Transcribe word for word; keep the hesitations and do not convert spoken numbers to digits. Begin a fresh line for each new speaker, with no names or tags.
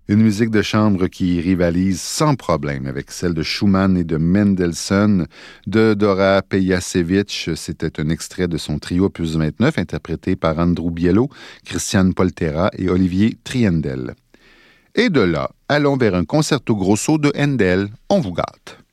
Une musique de chambre qui rivalise sans problème avec celle de Schumann et de Mendelssohn. De Dora Pejacevic, c'était un extrait de son trio opus vingt-neuf, interprété par Andrew Bielo, Christiane Poltera et Olivier Triendel. Et de là, allons vers un concerto grosso de Handel. On vous gâte.